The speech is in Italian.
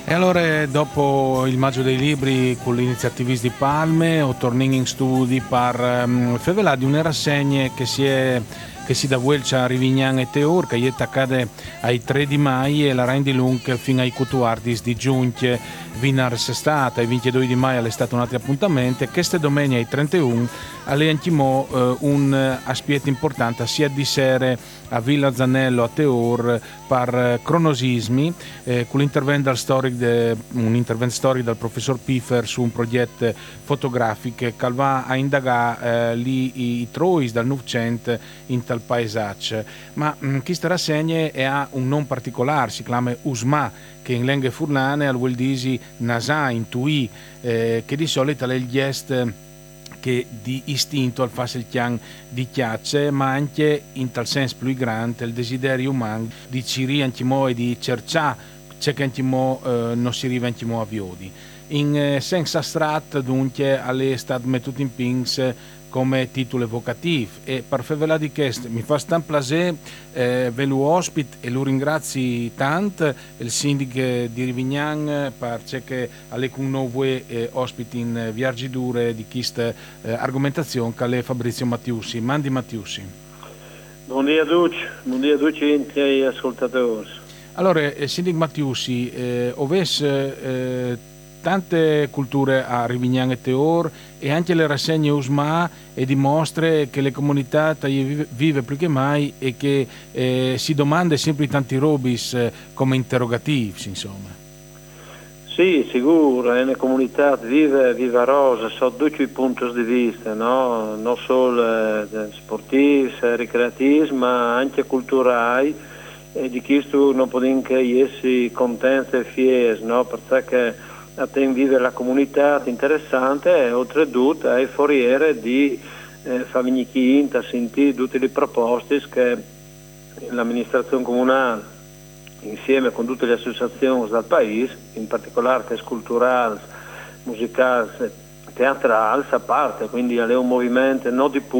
E allora, dopo il Maggio dei Libri, con le iniziative di Palme, o Turning in Studi, per favelà di una rassegna che si da Vuelcia a Rivignan e Teur, che è accade ai 3 di maio e la rendi lung fino ai Cutuardis di Giunche, Vinars stata, e 22 di maio è stato un altro appuntamento, e queste domenica ai 31 alle anchimo un aspetto importante sia di sere a Villa Zanello a Teur per cronosismi, con l'intervento un intervento storico del professor Piffer su un progetto fotografico che va a indagare lì i trois dal Novecento in tal paesaggio. Ma questa rassegna ha un nome particolare, si chiama USMA, che in lingue furlane al vuol dire nasà, intuì, che di solito è il gest che di istinto al fa il chian di chiacce, ma anche in tal senso più grande il desiderio umano di ciri antimo e di cercare c'è che antimo non si arriva antimo a viodi. In senso astratto dunque alle state mettuto in pings come titolo evocativo, e per favela di questo mi fa stan plaisir ve lo ospite e lo ringrazi tanto il sindaco di Rivignan perché alle con noi ospiti in viaggiature di questa argomentazione che è Fabrizio Mattiussi. Mandi Mattiussi. Buongiorno a tutti gli ascoltatori. Allora, sindaco Mattiussi, ovesse tante culture a Rivignan e Teur e anche le rassegne USMA e dimostra che le comunità vive più che mai e che si domanda sempre tanti robis come interrogativi, insomma. Sì, sicuro, è una comunità vive a rosa, sotto tutti i punti di vista, no? Non solo sportivi, ricreativi, ma anche culturali, e di questo non possiamo che essere contenti e fieri, no? Perché a te vive la comunità interessante e oltretutto è foriere di far venire a sentire tutte le proposte che l'amministrazione comunale insieme con tutte le associazioni del paese, in particolare che culturali, musicali, teatrali, a parte, quindi è un movimento non di